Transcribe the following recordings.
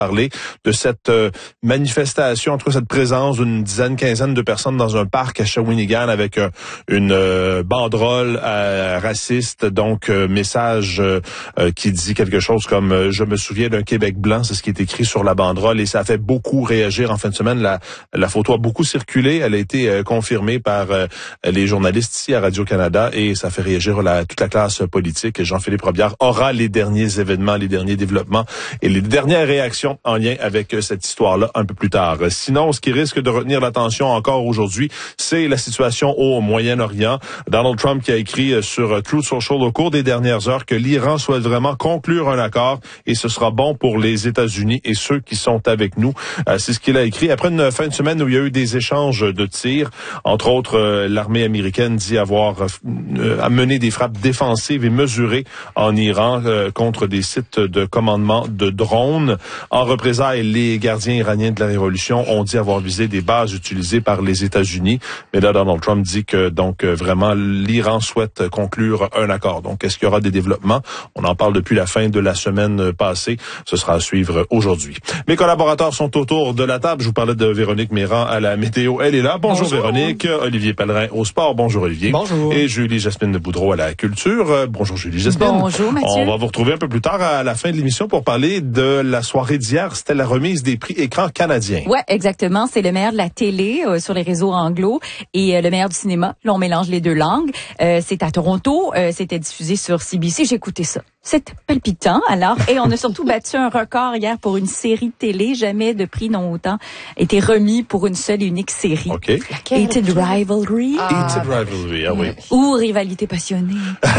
parler de cette manifestation, en tout cas cette présence d'une quinzaine de personnes dans un parc à Shawinigan avec une banderole raciste, donc message qui dit quelque chose comme « Je me souviens d'un Québec blanc », c'est ce qui est écrit sur la banderole et ça a fait beaucoup réagir en fin de semaine. La photo a beaucoup circulé, elle a été confirmée par les journalistes ici à Radio-Canada et ça fait réagir toute la classe politique. Jean-Philippe Robillard aura les derniers événements, les derniers développements et les dernières réactions en lien avec cette histoire-là un peu plus tard. Sinon, ce qui risque de retenir l'attention encore aujourd'hui, c'est la situation au Moyen-Orient. Donald Trump qui a écrit sur Truth Social au cours des dernières heures que l'Iran souhaite vraiment conclure un accord et ce sera bon pour les États-Unis et ceux qui sont avec nous. C'est ce qu'il a écrit. Après une fin de semaine où il y a eu des échanges de tirs, entre autres, l'armée américaine dit avoir mené des frappes défensives et mesurées en Iran contre des sites de commandement de drones. En représailles, les gardiens iraniens de la révolution ont dit avoir visé des bases utilisées par les États-Unis. Mais là, Donald Trump dit que donc vraiment l'Iran souhaite conclure un accord. Donc, est-ce qu'il y aura des développements? On en parle depuis la fin de la semaine passée. Ce sera à suivre aujourd'hui. Mes collaborateurs sont autour de la table. Je vous parlais de Véronique Méran à la météo. Elle est là. Bonjour. Véronique. Olivier Pellerin au sport. Bonjour Olivier. Bonjour. Et Julie-Jasmine Boudreau à la culture. Bonjour Julie-Jasmine. Bonjour Mathieu. On va vous retrouver un peu plus tard à la fin de l'émission pour parler de la soirée d'hier. C'était la remise des prix écran canadiens. Ouais, exactement. C'est le meilleur de la télé sur les réseaux anglo et le meilleur du cinéma. Là, on mélange les deux langues. C'est à Toronto. C'était diffusé sur CBC. J'ai écouté ça. C'était palpitant, alors. Et on a surtout battu un record hier pour une série de télé. Jamais de prix n'ont autant été remis pour une seule et unique série. OK. Heated Rivalry. Heated Rivalry, ah oui. Ou Rivalité passionnée.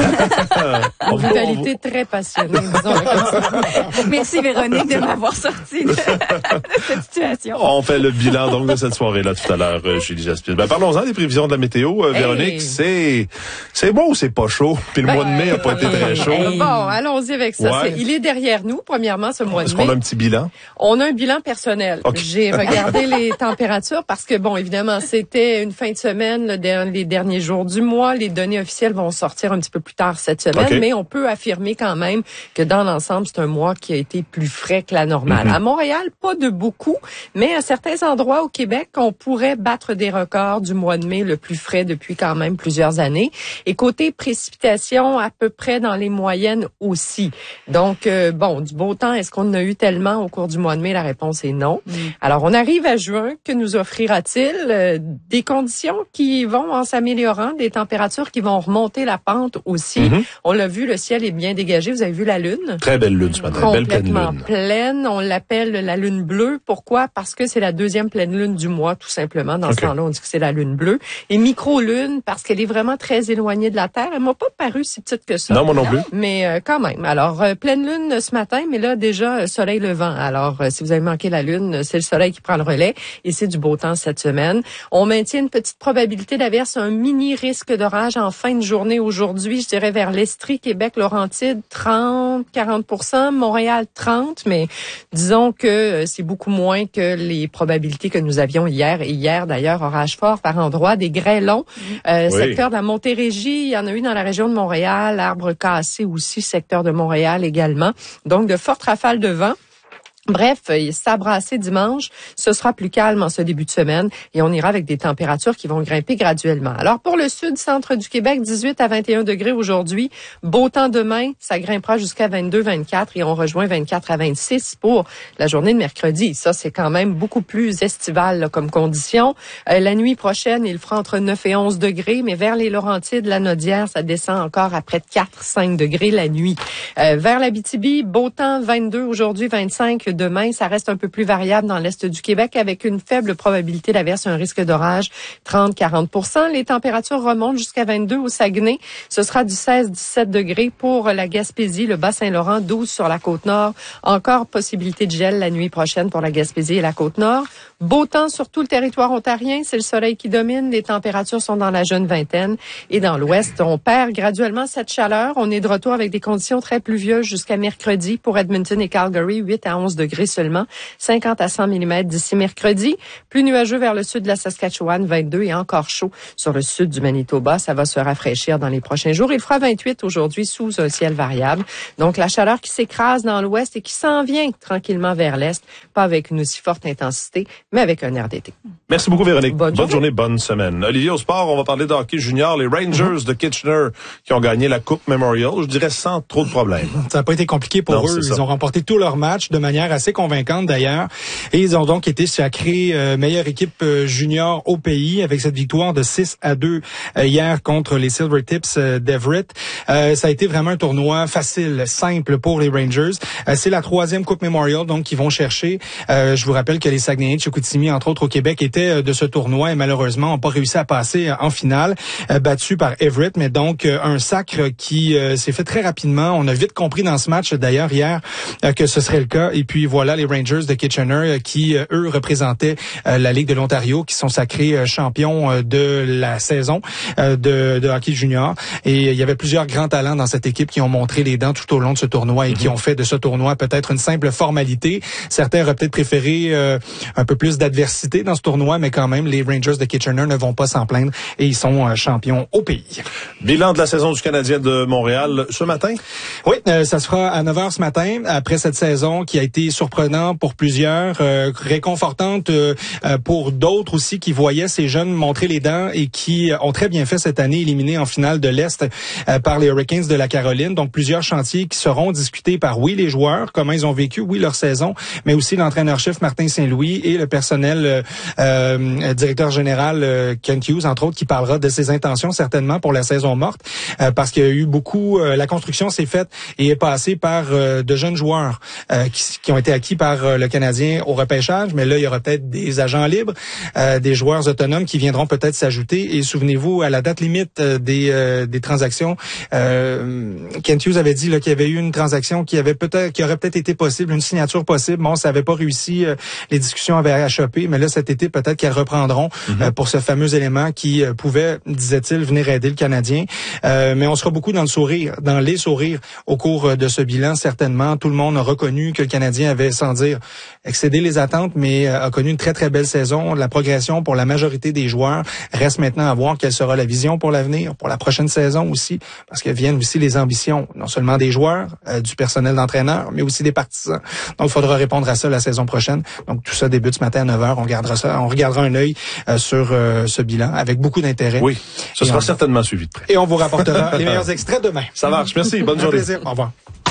Rivalité très passionnée, disons. Merci Véronique de m'avoir sorti de cette situation. On fait le bilan donc de cette soirée-là tout à l'heure, Julie Jasmine. Parlons-en des prévisions de la météo. Véronique, c'est beau ou c'est pas chaud? Puis le mois de mai a pas été très chaud. Bon, allons-y avec ça. Ouais. Il est derrière nous, premièrement, ce mois de mai. Est-ce qu'on a un petit bilan? On a un bilan personnel. Okay. J'ai regardé les températures parce que, bon, évidemment, c'était une fin de semaine, les derniers jours du mois. Les données officielles vont sortir un petit peu plus tard cette semaine, Okay. mais on peut affirmer quand même que dans l'ensemble, c'est un mois qui a été plus frais que la normale. À Montréal, pas de beaucoup, mais à certains endroits au Québec, on pourrait battre des records du mois de mai le plus frais depuis quand même plusieurs années. Et côté précipitation, à peu près dans les moyennes aussi. Donc, bon, du beau temps, est-ce qu'on en a eu tellement au cours du mois de mai? La réponse est non. Alors, on arrive à juin. Que nous offrira-t-il? Des conditions qui vont en s'améliorant, des températures qui vont remonter la pente aussi. On l'a vu, le ciel est bien dégagé. Vous avez vu la lune? Très belle lune ce matin, belle pleine Complètement lune. pleine. On l'appelle la lune bleue. Pourquoi? Parce que c'est la deuxième pleine lune du mois, tout simplement. Dans ce temps-là, on dit que c'est la lune bleue. Et micro-lune, parce qu'elle est vraiment très éloignée de la Terre. Elle m'a pas paru si petite que ça. Non, moi non plus. Mais quand même. Alors, pleine lune ce matin, mais là, déjà, soleil levant. Alors, si vous avez manqué la lune, c'est le soleil qui prend le relais et c'est du beau temps cette semaine. On maintient une petite probabilité d'averse, un mini risque d'orage en fin de journée aujourd'hui, je dirais vers l'Estrie, Québec, Laurentides, 30-40%, Montréal 30%, mais disons que c'est beaucoup moins que les probabilités que nous avions hier. Et hier, d'ailleurs, orage fort par endroits, des grêlons. Secteur de la Montérégie, il y en a eu dans la région de Montréal, arbres cassés aussi, secteur de Montréal également. Donc, de fortes rafales de vent. Bref, s'abrasser dimanche, ce sera plus calme en ce début de semaine et on ira avec des températures qui vont grimper graduellement. Alors pour le sud-centre du Québec, 18 à 21 degrés aujourd'hui, beau temps demain, ça grimpera jusqu'à 22-24 et on rejoint 24 à 26 pour la journée de mercredi. Ça, c'est quand même beaucoup plus estival là, comme condition. La nuit prochaine, il fera entre 9 et 11 degrés, mais vers les Laurentides, la Naudière, ça descend encore à près de 4-5 degrés la nuit. Vers l'Abitibi, beau temps, 22 aujourd'hui, 25 demain, ça reste un peu plus variable dans l'est du Québec avec une faible probabilité d'averse, un risque d'orage 30-40%. Les températures remontent jusqu'à 22 au Saguenay. Ce sera du 16-17 degrés pour la Gaspésie, le Bas-Saint-Laurent, 12 sur la Côte-Nord. Encore possibilité de gel la nuit prochaine pour la Gaspésie et la Côte-Nord. Beau temps sur tout le territoire ontarien, c'est le soleil qui domine. Les températures sont dans la jeune vingtaine. Et dans l'ouest, on perd graduellement cette chaleur. On est de retour avec des conditions très pluvieuses jusqu'à mercredi pour Edmonton et Calgary, 8 à 11 degrés. degrés seulement, 50 à 100 mm d'ici mercredi. Plus nuageux vers le sud de la Saskatchewan, 22 et encore chaud sur le sud du Manitoba. Ça va se rafraîchir dans les prochains jours. Il fera 28 aujourd'hui sous un ciel variable. Donc, la chaleur qui s'écrase dans l'ouest et qui s'en vient tranquillement vers l'est, pas avec une aussi forte intensité, mais avec un air d'été. Merci beaucoup, Véronique. Bonne journée, bonne semaine. Olivier, au sport, on va parler de hockey junior. Les Rangers de Kitchener qui ont gagné la Coupe Memorial, je dirais sans trop de problèmes. Ça n'a pas été compliqué pour eux. Ils ont remporté tous leurs matchs de manière assez convaincante d'ailleurs. Et ils ont donc été sacrés meilleure équipe junior au pays avec cette victoire de 6-2 hier contre les Silvertips d'Everett. Ça a été vraiment un tournoi facile, simple pour les Rangers. C'est la 3e Coupe Memorial donc qu'ils vont chercher. Je vous rappelle que les Saguenayens de Chicoutimi, entre autres au Québec, étaient de ce tournoi et malheureusement n'ont pas réussi à passer en finale, battus par Everett. Mais donc un sacre qui s'est fait très rapidement. On a vite compris dans ce match d'ailleurs hier que ce serait le cas. Et puis voilà les Rangers de Kitchener qui eux représentaient la Ligue de l'Ontario, qui sont sacrés champions de la saison de hockey junior. Et il y avait plusieurs grands talents dans cette équipe qui ont montré les dents tout au long de ce tournoi et qui ont fait de ce tournoi peut-être une simple formalité. Certains auraient peut-être préféré un peu plus d'adversité dans ce tournoi, mais quand même, les Rangers de Kitchener ne vont pas s'en plaindre et ils sont champions au pays. Bilan de la saison du Canadien de Montréal ce matin? Oui, ça se fera à 9h ce matin, après cette saison qui a été surprenante pour plusieurs, réconfortante pour d'autres aussi qui voyaient ces jeunes montrer les dents et qui ont très bien fait cette année, éliminés en finale de l'Est par les Hurricanes de la Caroline. Donc plusieurs chantiers qui seront discutés par, oui, les joueurs, comment ils ont vécu, oui, leur saison, mais aussi l'entraîneur-chef Martin Saint-Louis et le personnel directeur général Kent Hughes, entre autres, qui parlera de ses intentions certainement pour la saison morte, parce qu'il y a eu beaucoup, la construction s'est faite et est passée par de jeunes joueurs qui ont été acquis par le Canadien au repêchage, mais là, il y aura peut-être des agents libres, des joueurs autonomes qui viendront peut-être s'ajouter. Et souvenez-vous, à la date limite des transactions, Kent Hughes avait dit là, qu'il y avait eu une transaction qui aurait peut-être été possible, une signature possible. Bon, ça n'avait pas réussi, les discussions avaient achoppé, mais là, cet été, peut-être qu'elles reprendront pour ce fameux élément qui pouvait, disait-il, venir aider le Canadien. Mais on sera beaucoup dans les sourires au cours de ce bilan, certainement. Tout le monde a reconnu que le Canadien avait, sans dire, excédé les attentes, mais a connu une très, très belle saison. La progression pour la majorité des joueurs reste maintenant à voir quelle sera la vision pour l'avenir, pour la prochaine saison aussi, parce que viennent aussi les ambitions, non seulement des joueurs, du personnel d'entraîneur, mais aussi des partisans. Donc, il faudra répondre à ça la saison prochaine. Donc, tout ça débute ce matin à 9h. On regardera un œil sur ce bilan avec beaucoup d'intérêt. Oui, ce sera certainement suivi de près. Et on vous rapportera les meilleurs extraits demain. Ça marche. Merci. Bonne journée. Un plaisir. Au revoir.